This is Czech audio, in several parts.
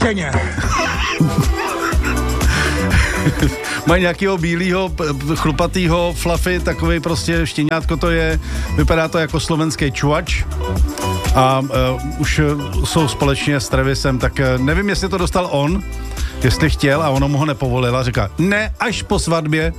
štěně. Mají nějakého bílýho, chlupatýho, fluffy, takovej prostě štěňátko to je, vypadá to jako slovenský čuvač a už jsou společně s Travisem, tak nevím, jestli to dostal on, jestli chtěl a ono mu ho nepovolila, říká, ne, až po svatbě.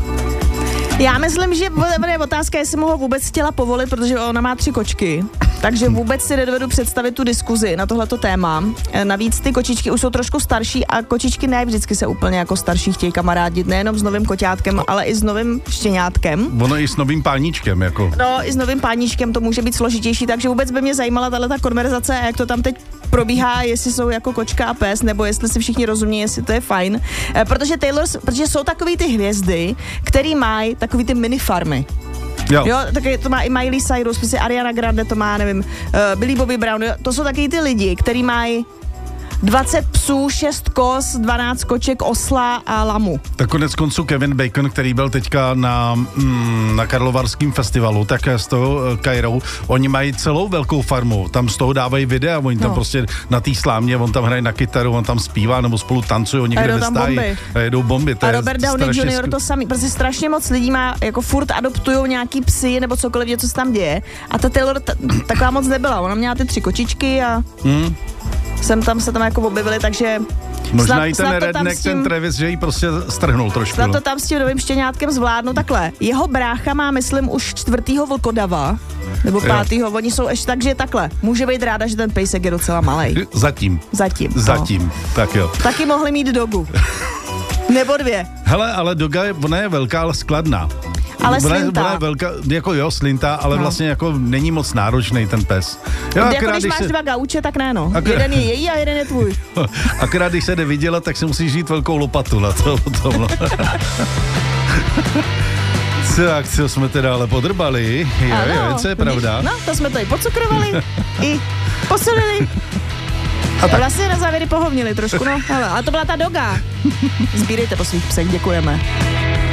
Já myslím, že je otázka, jestli mu ho vůbec chtěla povolit, protože ona má 3 kočky. Takže vůbec si nedovedu představit tu diskuzi na tohleto téma. Navíc ty kočičky už jsou trošku starší a kočičky ne vždycky se úplně jako starší chtějí kamarádit, nejenom s novým koťátkem, ale i s novým štěňátkem. Ono i s novým páníčkem, jako. No, i s novým páníčkem to může být složitější, takže vůbec by mě zajímala tato konverzace, jak to tam teď probíhá, jestli jsou jako kočka a pes, nebo jestli si všichni rozumí, jestli to je fajn. Protože jsou takový ty hvězdy, který mají takový ty minifarmy. Jo, taky to má i Miley Cyrus, prostě Ariana Grande to má, nevím, Billy Bobby Brown, jo, to jsou taky ty lidi, který mají 20 psů, 6 koz, 12 koček, osla a lamu. Tak konec konců Kevin Bacon, který byl teďka na Karlovarském festivalu, tak s tou Kairou, oni mají celou velkou farmu, tam z toho dávají videa, oni tam prostě na té slámě, on tam hraje na kytaru, on tam zpívá nebo spolu tancují, někde vystájí a jedou bomby. A Robert Downey Jr. to samý, protože strašně moc lidí má, jako furt adoptujou nějaký psy nebo cokoliv, něco se tam děje a ta Taylor taková moc nebyla, ona měla ty 3 kočičky a... se tam jako objevili, takže... Možná i ten redneck, ten Travis, že jí prostě strhnul trošku. Snad to tam s tím novým štěňátkem zvládnu takhle. Jeho brácha má, myslím, už 4. vlkodava, nebo 5. Oni jsou ještě takže takhle. Může být ráda, že ten pejsek je docela malej. Zatím. No. Tak jo. Taky mohli mít dogu. Nebo 2. Hele, ale doga, ona je velká, ale skladná. Ale slintá. Ona je velká, jako jo, slintá, ale vlastně jako není moc náročný ten pes. Jo, jako když máš 2 gauče, tak ne, no. Jeden je její a jeden je tvůj. Akorát když se jde vydělat, tak si musíš žít velkou lopatu na to potom. No. Tak, co jsme teda ale podrbali, co je pravda. No, to jsme to i pocukrovali, i posolili. A vlastně na závěry pohovnili trošku, no. Ale to byla ta doga. Sbírejte po svých psech, děkujeme.